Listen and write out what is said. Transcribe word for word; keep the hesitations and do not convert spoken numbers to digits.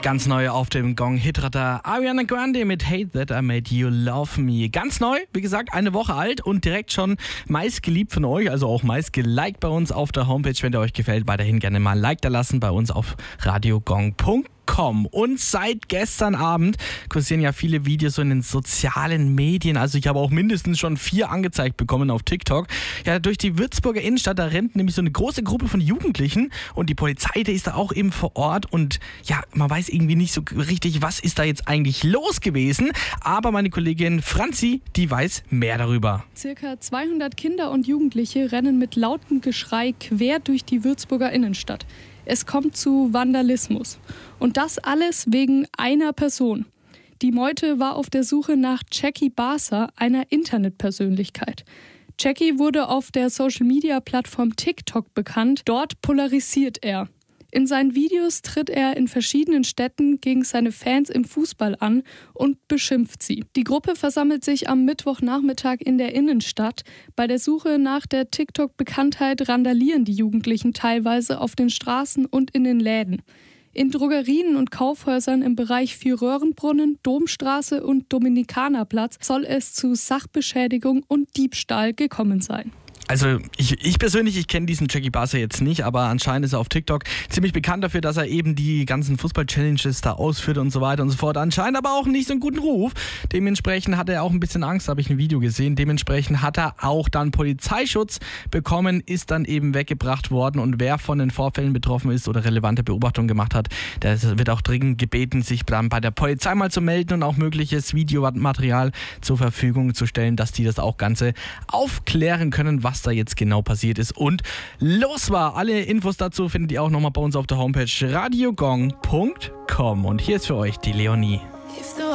Ganz neu auf dem Gong-Hitradar Ariana Grande mit Hate That I Made You Love Me. Ganz neu, wie gesagt, eine Woche alt und direkt schon meist geliebt von euch, also auch meist geliked bei uns auf der Homepage. Wenn der euch gefällt, weiterhin gerne mal ein Like da lassen bei uns auf radiogong punkt com. Und seit gestern Abend kursieren ja viele Videos so in den sozialen Medien. Also ich habe auch mindestens schon vier angezeigt bekommen auf TikTok. Ja, durch die Würzburger Innenstadt, da rennt nämlich so eine große Gruppe von Jugendlichen und die Polizei, die ist da auch eben vor Ort und ja, man weiß irgendwie nicht so richtig, was ist da jetzt eigentlich los gewesen. Aber meine Kollegin Franzi, die weiß mehr darüber. Circa zweihundert Kinder und Jugendliche rennen mit lautem Geschrei quer durch die Würzburger Innenstadt. Es kommt zu Vandalismus. Und das alles wegen einer Person. Die Meute war auf der Suche nach Jackie Barser, einer Internetpersönlichkeit. Jackie wurde auf der Social-Media-Plattform TikTok bekannt. Dort polarisiert er. In seinen Videos tritt er in verschiedenen Städten gegen seine Fans im Fußball an und beschimpft sie. Die Gruppe versammelt sich am Mittwochnachmittag in der Innenstadt. Bei der Suche nach der TikTok-Bekanntheit randalieren die Jugendlichen teilweise auf den Straßen und in den Läden. In Drogerien und Kaufhäusern im Bereich Vierröhrenbrunnen, Domstraße und Dominikanerplatz soll es zu Sachbeschädigung und Diebstahl gekommen sein. Also ich, ich persönlich, ich kenne diesen Jackie Barser jetzt nicht, aber anscheinend ist er auf TikTok ziemlich bekannt dafür, dass er eben die ganzen Fußball-Challenges da ausführt und so weiter und so fort. Anscheinend aber auch nicht so einen guten Ruf. Dementsprechend hat er auch ein bisschen Angst, habe ich ein Video gesehen. Dementsprechend hat er auch dann Polizeischutz bekommen, ist dann eben weggebracht worden. Und wer von den Vorfällen betroffen ist oder relevante Beobachtungen gemacht hat, der wird auch dringend gebeten, sich dann bei der Polizei mal zu melden und auch mögliches Videomaterial zur Verfügung zu stellen, dass die das auch Ganze aufklären können, was da jetzt genau passiert ist und los war. Alle Infos dazu findet ihr auch nochmal bei uns auf der Homepage radiogong punkt com. Und hier ist für euch die Leonie.